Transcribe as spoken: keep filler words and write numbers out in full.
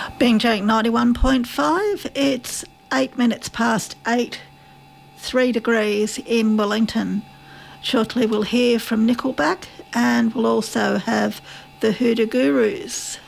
Being Jake ninety-one point five, it's eight minutes past eight, three degrees in Wellington. Shortly we'll hear from Nickelback and we'll also have the Hoodoo Gurus.